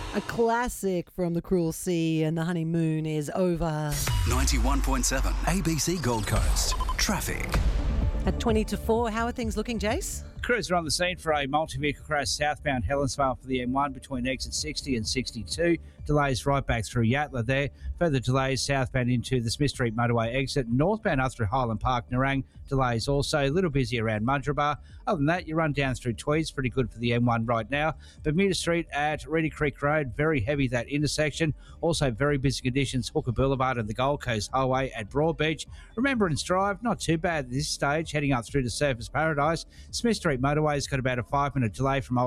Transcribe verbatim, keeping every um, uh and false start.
A classic from The Cruel Sea, and the honeymoon is over. ninety-one point seven A B C Gold Coast. Traffic. At twenty to four, how are things looking, Jace? Crews are on the scene for a multi-vehicle crash southbound Helensvale for the M one between exit sixty and sixty-two. Delays right back through Yatala there. Further delays southbound into the Smith Street motorway exit. Northbound up through Highland Park, Nerang. Delays also a little busy around Mudgeeraba. Other than that, you run down through Tweeds, pretty good for the M one right now. Bermuda Street at Reedy Creek Road, very heavy that intersection. Also very busy conditions, Hooker Boulevard and the Gold Coast Highway at Broadbeach. Remembrance Drive, not too bad at this stage, heading up through to Surfers Paradise. Smith Street motorway's got about a five minute delay from Old